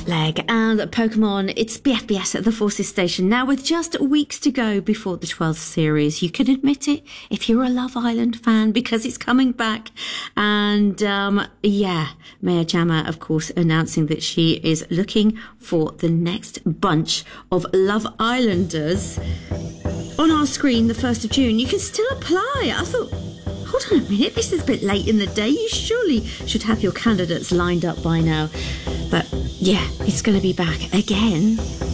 Jetlag and Pokemon. It's BFBS at the Forces Station. Now, with just weeks to go before the 12th series, you can admit it if you're a Love Island fan because it's coming back. And Maya Jama, of course, announcing that she is looking for the next bunch of Love Islanders on our screen the 1st of June. You can still apply. I thought, hold on a minute, this is a bit late in the day. You surely should have your candidates lined up by now. But yeah, it's going to be back again.